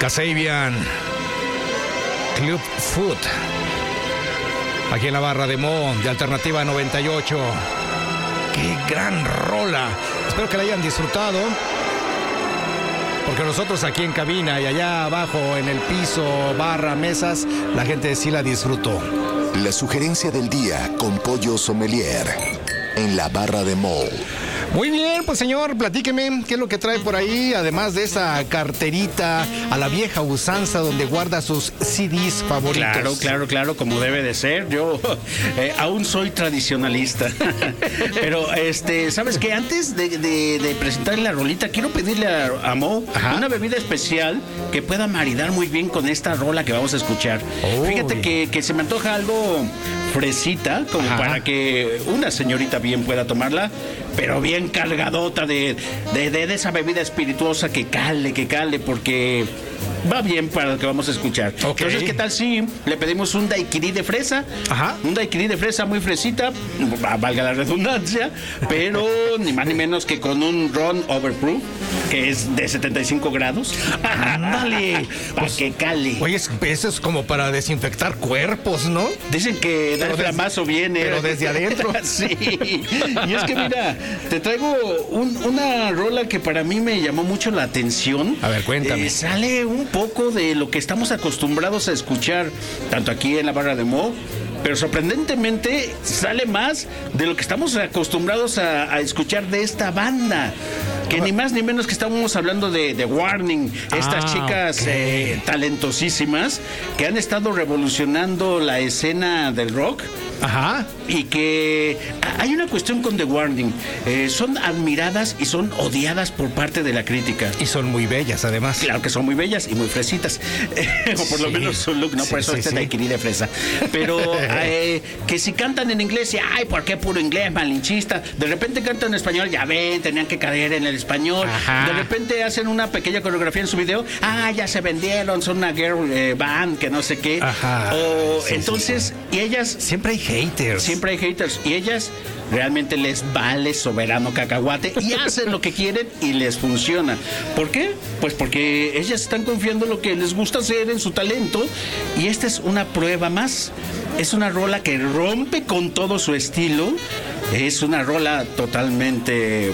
Kasabian, Club Food, aquí en la barra de Mo, de Alternativa 98. ¡Qué gran rola! Espero que la hayan disfrutado, porque nosotros aquí en cabina y allá abajo en el piso, barra, mesas, la gente sí la disfrutó. La sugerencia del día con Pollo Sommelier en la barra de Mo. Muy bien, pues señor, platíqueme qué es lo que trae por ahí, además de esa carterita a la vieja usanza donde guarda sus CDs favoritos. Claro, como debe de ser. Yo aún soy tradicionalista. Pero, ¿sabes qué? Antes de presentarle la rolita, quiero pedirle a Mo una bebida especial que pueda maridar muy bien con esta rola que vamos a escuchar. Fíjate que se me antoja algo fresita, como para que una señorita bien pueda tomarla, pero bien cargadota de esa bebida espirituosa que cale, porque va bien para lo que vamos a escuchar. Entonces, ¿qué tal si le pedimos un daiquiri de fresa? Un daiquiri de fresa muy fresita, valga la redundancia, pero ni más ni menos que con un ron overproof, que es de 75 grados. ¡Ándale! Para que cale. Oye, eso es como para desinfectar cuerpos, ¿no? Dicen que del flamazo viene. Pero desde adentro. Sí. Y es que mira, te traigo una rola que para mí me llamó mucho la atención. A ver, cuéntame. Sale un poco de lo que estamos acostumbrados a escuchar, tanto aquí en la barra de Mo, pero sorprendentemente sale más de lo que estamos acostumbrados a escuchar de esta banda. Que ni más ni menos que estábamos hablando de Warning, estas chicas talentosísimas que han estado revolucionando la escena del rock. Y que hay una cuestión con The Warning. Son admiradas y son odiadas por parte de la crítica. Y son muy bellas, además. Claro que son muy bellas y muy fresitas. O por lo menos su look, ¿no? Por eso daiquiri de fresa. Pero que si cantan en inglés, ay, ¿por qué puro inglés, malinchista? De repente cantan en español, ya ven, tenían que caer en el español. De repente hacen una pequeña coreografía en su video, ya se vendieron, son una girl band, que no sé qué. Entonces, y ellas... Siempre hay haters. Y ellas realmente les vale soberano cacahuate y hacen lo que quieren y les funciona. ¿Por qué? Pues porque ellas están confiando en lo que les gusta hacer, en su talento, y esta es una prueba más. Es una rola que rompe con todo su estilo. Es una rola totalmente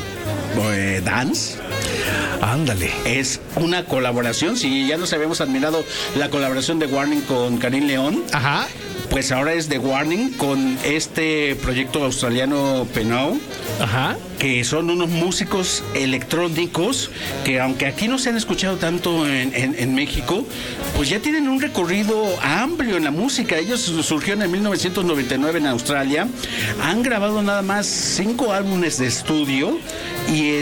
dance. Ándale. Es una colaboración. Si ya nos habíamos admirado la colaboración de Warning con Karim León, pues ahora es The Warning con este proyecto australiano Penau, que son unos músicos electrónicos que, aunque aquí no se han escuchado tanto en México, pues ya tienen un recorrido amplio en la música. Ellos surgieron en 1999 en Australia, han grabado nada más 5 álbumes de estudio y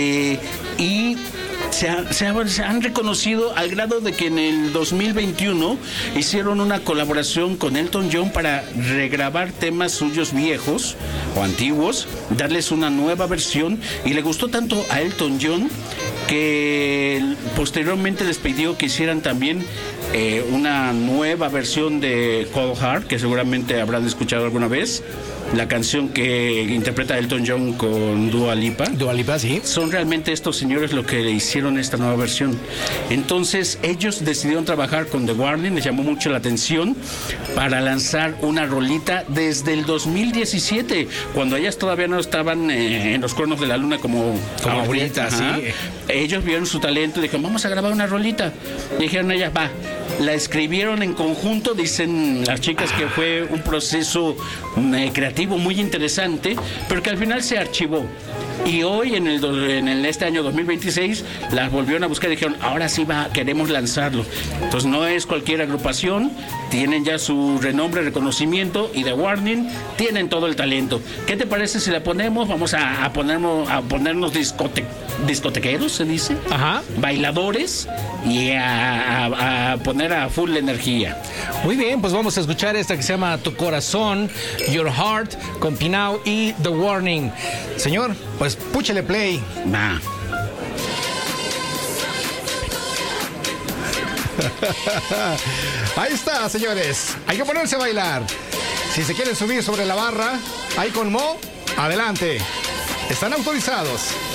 se han reconocido al grado de que en el 2021 hicieron una colaboración con Elton John para regrabar temas suyos viejos o antiguos, darles una nueva versión, y le gustó tanto a Elton John que posteriormente les pidió que hicieran también una nueva versión de Cold Heart, que seguramente habrán escuchado alguna vez. La canción que interpreta Elton John con Dua Lipa. Dua Lipa, sí. Son realmente estos señores los que le hicieron esta nueva versión. Entonces, ellos decidieron trabajar con The Warning, les llamó mucho la atención, para lanzar una rolita desde el 2017, cuando ellas todavía no estaban en los cuernos de la luna como ahorita, sí. Ellos vieron su talento y dijeron, vamos a grabar una rolita. Y dijeron ellas, va. La escribieron en conjunto, dicen las chicas que fue un proceso creativo muy interesante, pero que al final se archivó. Y hoy, en este año 2026, las volvieron a buscar y dijeron, ahora sí queremos lanzarlo. Entonces no es cualquier agrupación, tienen ya su renombre, reconocimiento, y The Warning tienen todo el talento. ¿Qué te parece si la ponemos? Vamos a ponernos discotequeros, se dice, bailadores, y a poner a full energía. Muy bien, pues vamos a escuchar esta que se llama Tu Corazón, Your Heart, con Pinau y The Warning. Señor, pues púchele play. Ahí está, señores. Hay que ponerse a bailar. Si se quieren subir sobre la barra, ahí con Mo, adelante. Están autorizados.